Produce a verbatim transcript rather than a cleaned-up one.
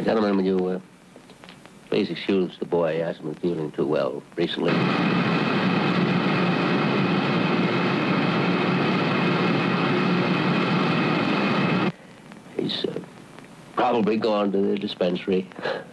gentlemen, will you uh, please excuse the boy? He hasn't been feeling too well recently. He's uh, probably gone to the dispensary.